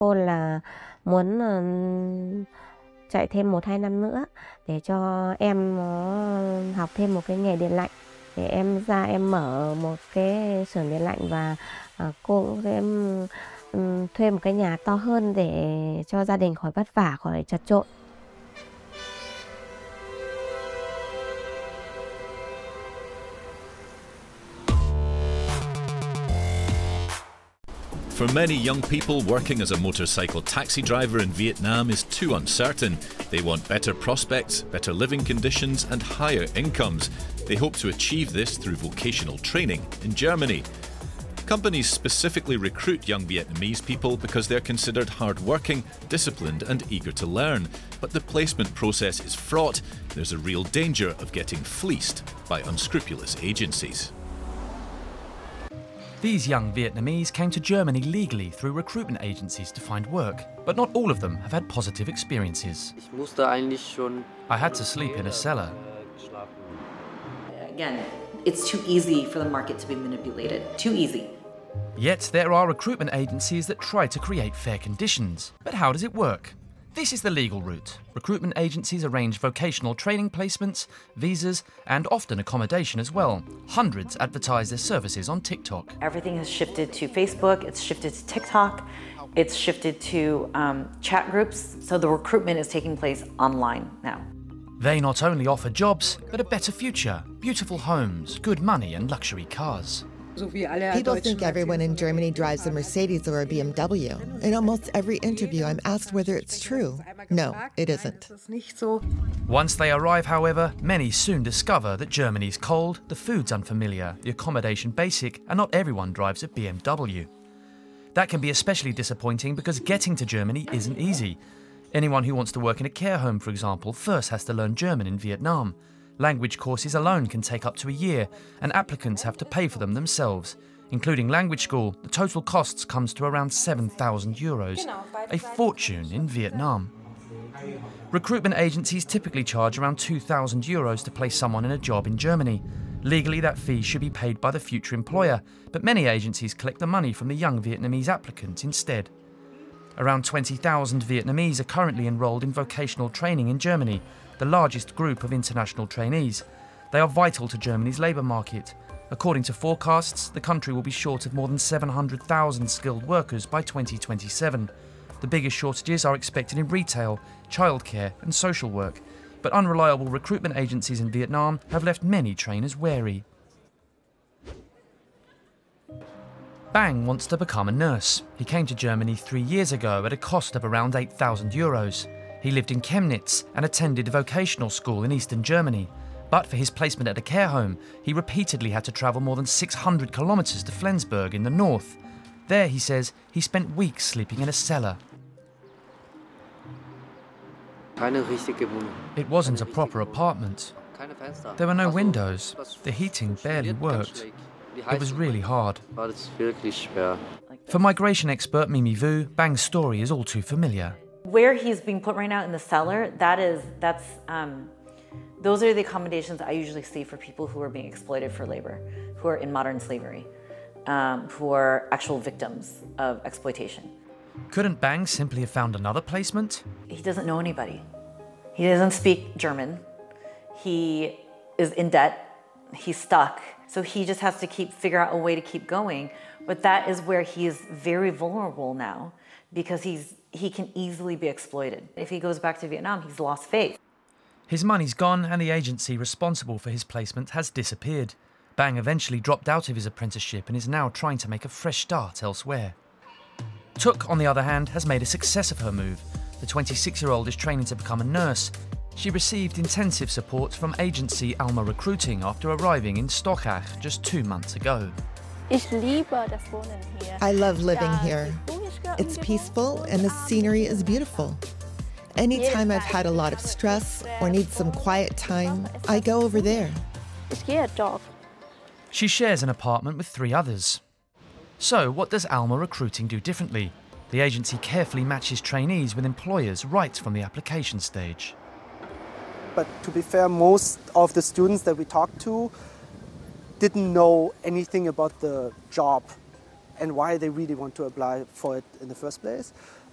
Cô là muốn chạy thêm 1-2 năm nữa để cho em nó học thêm một cái nghề điện lạnh, để em ra em mở một cái xưởng điện lạnh, và cô cũng sẽ thuê một cái nhà to hơn để cho gia đình khỏi vất vả, khỏi chật chội. For many young people, working as a motorcycle taxi driver in Vietnam is too uncertain. They want better prospects, better living conditions and higher incomes. They hope to achieve this through vocational training in Germany. Companies specifically recruit young Vietnamese people because they're considered hard-working, disciplined and eager to learn. But the placement process is fraught. There's a real danger of getting fleeced by unscrupulous agencies. These young Vietnamese came to Germany legally through recruitment agencies to find work, but not all of them have had positive experiences. I had to sleep in a cellar. Again, it's too easy for the market to be manipulated. Too easy. Yet there are recruitment agencies that try to create fair conditions. But how does it work? This is the legal route. Recruitment agencies arrange vocational training placements, visas, and often accommodation as well. Hundreds advertise their services on TikTok. Everything has shifted to Facebook, it's shifted to TikTok, it's shifted to chat groups. So the recruitment is taking place online now. They not only offer jobs, but a better future, beautiful homes, good money and luxury cars. People think everyone in Germany drives a Mercedes or a BMW. In almost every interview, I'm asked whether it's true. No, it isn't. Once they arrive, however, many soon discover that Germany's cold, the food's unfamiliar, the accommodation basic, and not everyone drives a BMW. That can be especially disappointing because getting to Germany isn't easy. Anyone who wants to work in a care home, for example, first has to learn German in Vietnam. Language courses alone can take up to a year, and applicants have to pay for them themselves. Including language school, the total costs comes to around €7,000, a fortune in Vietnam. Recruitment agencies typically charge around €2,000 to place someone in a job in Germany. Legally, that fee should be paid by the future employer, but many agencies collect the money from the young Vietnamese applicant instead. Around 20,000 Vietnamese are currently enrolled in vocational training in Germany, the largest group of international trainees. They are vital to Germany's labour market. According to forecasts, the country will be short of more than 700,000 skilled workers by 2027. The biggest shortages are expected in retail, childcare and social work, but unreliable recruitment agencies in Vietnam have left many trainers wary. Bang wants to become a nurse. He came to Germany 3 years ago at a cost of around €8,000. He lived in Chemnitz and attended a vocational school in eastern Germany. But for his placement at a care home, he repeatedly had to travel more than 600 kilometres to Flensburg in the north. There, he says, he spent weeks sleeping in a cellar. It wasn't a proper apartment. There were no windows. The heating barely worked. It was really hard. For migration expert Mimi Vu, Bang's story is all too familiar. Where he's being put right now in the cellar, those are the accommodations I usually see for people who are being exploited for labor, who are in modern slavery, who are actual victims of exploitation. Couldn't Bang simply have found another placement? He doesn't know anybody. He doesn't speak German. He is in debt. He's stuck. So he just has to figure out a way to keep going. But that is where he is very vulnerable now, because he can easily be exploited. If he goes back to Vietnam, he's lost faith. His money's gone and the agency responsible for his placement has disappeared. Bang eventually dropped out of his apprenticeship and is now trying to make a fresh start elsewhere. Tuk, on the other hand, has made a success of her move. The 26-year-old is training to become a nurse. She received intensive support from agency Alma Recruiting after arriving in Stockach just 2 months ago. I love living here. It's peaceful and the scenery is beautiful. Anytime I've had a lot of stress or need some quiet time, I go over there. She shares an apartment with 3 others. So, what does Alma Recruiting do differently? The agency carefully matches trainees with employers right from the application stage. But to be fair, most of the students that we talked to didn't know anything about the job and why they really want to apply for it in the first place.